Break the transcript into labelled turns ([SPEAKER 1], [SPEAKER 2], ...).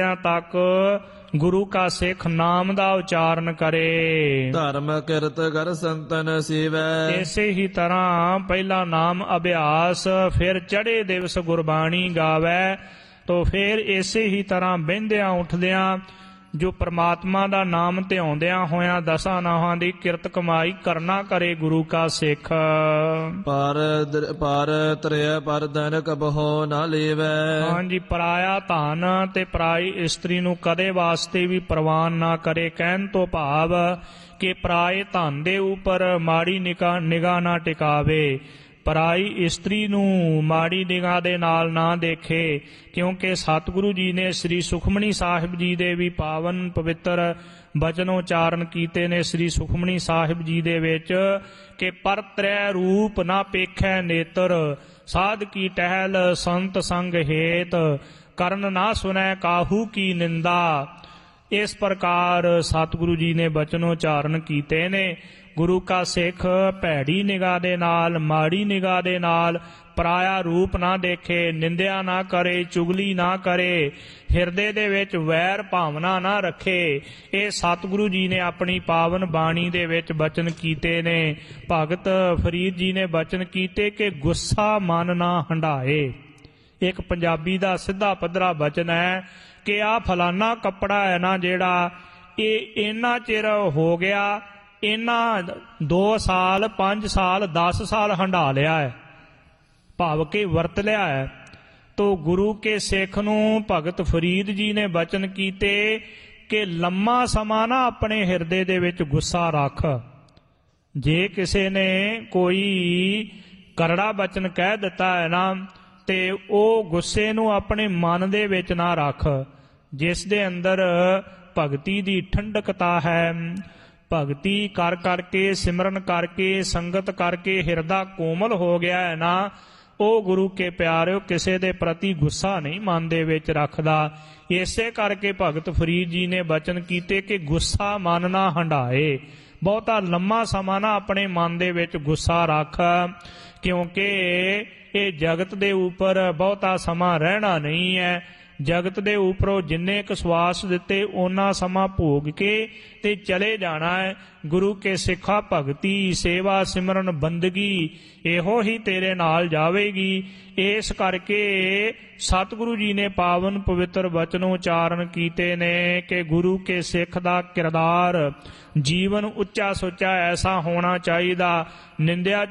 [SPEAKER 1] ਤੱਕ ਗੁਰੂ ਕਾ ਸਿੱਖ ਨਾਮ ਦਾ ਉਚਾਰਨ ਕਰੇ।
[SPEAKER 2] ਧਰਮ ਕਿਰਤ ਕਰ ਸੰਤਨ ਸੀਵੈ।
[SPEAKER 1] ਇਸੇ ਹੀ ਤਰ੍ਹਾਂ ਪਹਿਲਾ ਨਾਮ ਅਭਿਆਸ, ਫਿਰ ਚੜ੍ਹੇ ਦਿਵਸ ਗੁਰਬਾਣੀ ਗਾਵੈ। ਤੋ ਫਿਰ ਇਸੇ ਹੀ ਤਰ੍ਹਾਂ ਬਹਿੰਦਿਆਂ ਉੱਠਦਿਆਂ ਜੋ ਪ੍ਰਮਾਤਮਾ ਦਾ ਨਾਮ ਧਿਆਉਂਦਿਆਂ ਹੋਇਆਂ ਦਸਾਂ ਨਾਹਾਂ ਦੀ ਕਿਰਤ ਕਮਾਈ ਕਰਨਾ ਕਰੇ ਗੁਰੂ ਕਾ ਸਿੱਖ।
[SPEAKER 2] ਪਰ ਤ੍ਰਿਆ ਪਰ ਧਨ ਕਬਹੁ ਨਾ ਲੇਵੈ।
[SPEAKER 1] ਹਾਂਜੀ, ਪਰਾਇਆ ਧਨ ਤੇ ਪਰਾਈ ਇਸਤਰੀ ਨੂੰ ਕਦੇ ਵਾਸਤੇ ਵੀ ਪ੍ਰਵਾਨ ਨਾ ਕਰੇ। ਕਹਿਣ ਤੋਂ ਭਾਵ ਕਿ ਪਰਾਏ ਧਨ ਦੇ ਉੱਪਰ ਮਾੜੀ ਨਿਗਾਹ ਨਾ ਟਿਕਾਵੇ, ਪਰਾਈ ਇਸਤਰੀ ਨੂੰ ਮਾੜੀ ਨਿਗਾਹ ਦੇ ਨਾਲ ਨਾ ਦੇਖੇ। ਕਿਉਂਕਿ ਸਤਿਗੁਰੂ ਜੀ ਨੇ ਸ੍ਰੀ ਸੁਖਮਨੀ ਸਾਹਿਬ ਜੀ ਦੇ ਵੀ ਪਾਵਨ ਪਵਿੱਤਰ ਬਚਨ ਉਚਾਰਨ ਕੀਤੇ ਨੇ ਸ੍ਰੀ ਸੁਖਮਨੀ ਸਾਹਿਬ ਜੀ ਦੇ ਵਿੱਚ ਕਿ ਪਰ ਤ੍ਰੈ ਰੂਪ ਨਾ ਪੇਖੈ ਨੇਤਰ, ਸਾਧ ਕੀ ਟਹਿਲ ਸੰਤ ਸੰਗ ਹੇਤ, ਕਰਨ ਨਾ ਸੁਨੈ ਕਾਹੂ ਕੀ ਨਿੰਦਾ। ਇਸ ਪ੍ਰਕਾਰ ਸਤਿਗੁਰੂ ਜੀ ਨੇ ਬਚਨ ਉਚਾਰਨ ਕੀਤੇ ਨੇ। ਗੁਰੂ ਕਾ ਸਿੱਖ ਭੈੜੀ ਨਿਗਾਹ ਦੇ ਨਾਲ, ਮਾੜੀ ਨਿਗਾਹ ਦੇ ਨਾਲ ਪਰਾਇਆ ਰੂਪ ਨਾ ਦੇਖੇ, ਨਿੰਦਿਆ ਨਾ ਕਰੇ, ਚੁਗਲੀ ਨਾ ਕਰੇ, ਹਿਰਦੇ ਦੇ ਵਿੱਚ ਵੈਰ ਭਾਵਨਾ ਨਾ ਰੱਖੇ। ਇਹ ਸਤਿਗੁਰੂ ਜੀ ਨੇ ਆਪਣੀ ਪਾਵਨ ਬਾਣੀ ਦੇ ਵਿੱਚ ਬਚਨ ਕੀਤੇ ਨੇ। ਭਗਤ ਫਰੀਦ ਜੀ ਨੇ ਬਚਨ ਕੀਤੇ ਕਿ ਗੁੱਸਾ ਮਨ ਨਾ ਹੰਢਾਏ। ਇੱਕ ਪੰਜਾਬੀ ਦਾ ਸਿੱਧਾ ਪੱਧਰਾ ਬਚਨ ਹੈ ਕਿ ਆਹ ਫਲਾਨਾ ਕੱਪੜਾ ਹੈ ਨਾ ਜਿਹੜਾ, ਇਹ ਇੰਨਾ ਚਿਰ ਹੋ ਗਿਆ, ਇਹਨਾਂ 2 ਸਾਲ 5 ਸਾਲ 10 ਸਾਲ ਹੰਢਾ ਲਿਆ ਹੈ, ਭਾਵ ਕਿ ਵਰਤ ਲਿਆ ਹੈ। ਤੋ ਗੁਰੂ ਕੇ ਸਿੱਖ ਨੂੰ ਭਗਤ ਫਰੀਦ ਜੀ ਨੇ ਬਚਨ ਕੀਤੇ ਕਿ ਲੰਮਾ ਸਮਾਂ ਨਾ ਆਪਣੇ ਹਿਰਦੇ ਦੇ ਵਿੱਚ ਗੁੱਸਾ ਰੱਖ। ਜੇ ਕਿਸੇ ਨੇ ਕੋਈ ਕਰੜਾ ਬਚਨ ਕਹਿ ਦਿੱਤਾ ਹੈ ਨਾ, ਤੇ ਉਹ ਗੁੱਸੇ ਨੂੰ ਆਪਣੇ ਮਨ ਦੇ ਵਿੱਚ ਨਾ ਰੱਖ। ਜਿਸ ਦੇ ਅੰਦਰ ਭਗਤੀ ਦੀ ਠੰਡਕਤਾ ਹੈ, ਭਗਤੀ ਕਰ ਕਰਕੇ, ਸਿਮਰਨ ਕਰਕੇ, ਸੰਗਤ ਕਰਕੇ ਹਿਰਦਾ ਕੋਮਲ ਹੋ ਗਿਆ ਹੈ ਨਾ, ਉਹ ਗੁਰੂ ਕੇ ਪਿਆਰਿਓ ਕਿਸੇ ਦੇ ਪ੍ਰਤੀ ਗੁੱਸਾ ਨਹੀਂ ਮਨ ਦੇ ਵਿੱਚ ਰੱਖਦਾ। ਇਸੇ ਕਰਕੇ ਭਗਤ ਫਰੀਦ ਜੀ ਨੇ ਬਚਨ ਕੀਤੇ ਕਿ ਗੁੱਸਾ ਮਨ ਨਾ ਹੰਢਾਏ। ਬਹੁਤਾ ਲੰਮਾ ਸਮਾਂ ਨਾ ਆਪਣੇ ਮਨ ਦੇ ਵਿੱਚ ਗੁੱਸਾ ਰੱਖ, ਕਿਉਂਕਿ ਇਹ ਜਗਤ ਦੇ ਉੱਪਰ ਬਹੁਤਾ ਸਮਾਂ ਰਹਿਣਾ ਨਹੀਂ ਹੈ। ਜਗਤ ਦੇ ਉੱਪਰੋਂ ਜਿੰਨੇ ਕੁ ਸਵਾਸ ਦਿੱਤੇ ਓਨਾ ਸਮਾਂ ਭੋਗ ਕੇ ਤੇ ਚਲੇ ਜਾਣਾ ਹੈ। ਗੁਰੂ ਕੇ ਸਿੱਖਾ ਭਗਤੀ, ਸੇਵਾ, ਸਿਮਰਨ, ਬੰਦਗੀ ਇਹੋ ਹੀ ਤੇਰੇ ਨਾਲ ਜਾਵੇਗੀ। ਇਸ ਕਰਕੇ ਸਤਿਗੁਰੂ ਜੀ ਨੇ ਪਾਵਨ ਪਵਿੱਤਰ ਬਚਨ ਉਚਾਰਨ ਕੀਤੇ ਨੇ ਕਿ ਗੁਰੂ ਕੇ ਸਿੱਖ ਦਾ ਕਿਰਦਾਰ, ਜੀਵਨ ਉੱਚਾ ਸੁੱਚਾ ਐਸਾ ਹੋਣਾ ਚਾਹੀਦਾ। ਨਿੰਦਿਆ